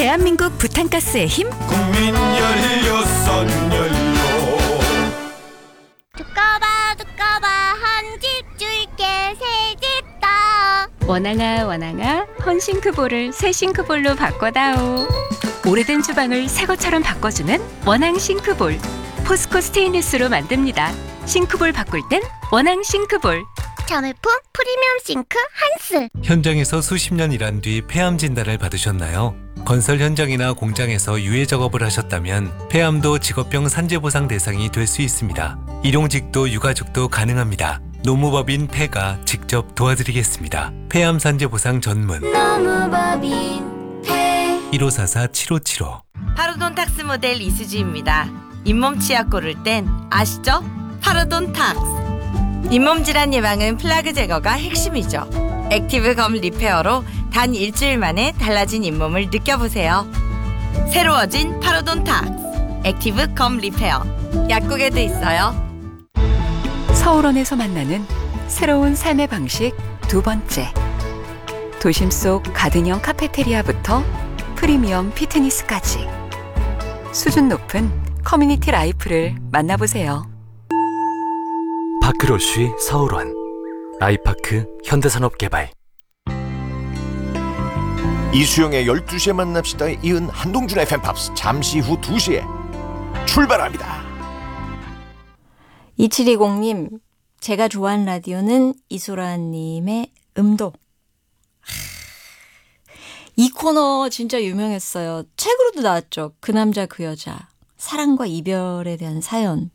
대한민국 부탄가스의 힘 국민 연료. 두꺼봐 한 집 줄게 새 집 다. 원앙아 헌싱크볼을 새 싱크볼로 바꿔다오. 오래된 주방을 새 것처럼 바꿔주는 원앙 싱크볼. 포스코 스테인리스로 만듭니다. 싱크볼 바꿀 땐 원앙 싱크볼. 자매품 프리미엄 싱크 한스. 현장에서 수십 년 일한 뒤 폐암 진단을 받으셨나요? 건설 현장이나 공장에서 유해 작업을 하셨다면 폐암도 직업병 산재 보상 대상이 될 수 있습니다. 일용직도 유가족도 가능합니다. 노무법인 폐가 직접 도와드리겠습니다. 폐암 산재 보상 전문 노무법인 폐. 1544-7575. 파로돈탁스 모델 이수지입니다. 잇몸 치약 고를 땐 아시죠? 파로돈탁스. 잇몸 질환 예방은 플라그 제거가 핵심이죠. 액티브 검 리페어로 단 일주일 만에 달라진 잇몸을 느껴보세요. 새로워진 파로돈탁스 액티브 검 리페어. 약국에도 있어요. 서울원에서 만나는 새로운 삶의 방식 두 번째. 도심 속 가든형 카페테리아부터 프리미엄 피트니스까지 수준 높은 커뮤니티 라이프를 만나보세요. 파크로쉬 서울원 아이파크 현대산업개발. 이수영의 12시에 만납시다에 이은 한동준의 팬팝스 잠시 후 2시에 출발합니다. 2720님, 제가 좋아하는 라디오는 이소라님의 음도. 이 코너 진짜 유명했어요. 책으로도 나왔죠. 그 남자 그 여자. 사랑과 이별에 대한 사연.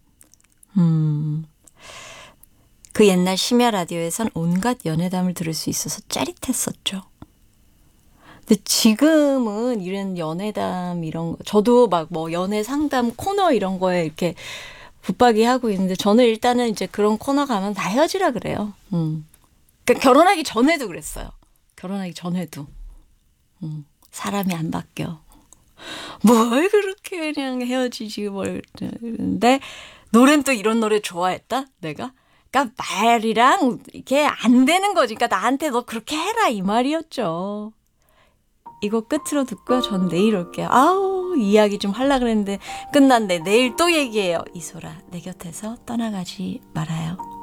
그 옛날 심야 라디오에선 온갖 연애담을 들을 수 있어서 짜릿했었죠. 근데 지금은 이런 연애담 이런 거, 저도 막 뭐 연애 상담 코너 이런 거에 이렇게 붙박이 하고 있는데 저는 일단은 이제 그런 코너 가면 다 헤어지라 그래요. 그러니까 결혼하기 전에도 그랬어요. 결혼하기 전에도. 사람이 안 바뀌어. 뭘 그렇게 그냥 헤어지지 뭘. 근데 노래는 또 이런 노래 좋아했다 내가. 그러니까 말이랑 이게 안 되는 거지. 그러니까 나한테 너 그렇게 해라 이 말이었죠. 이거 끝으로 듣고요. 전 내일 올게요. 아우 이야기 좀 하려고 그랬는데 끝났네. 내일 또 얘기해요. 이소라 내 곁에서 떠나가지 말아요.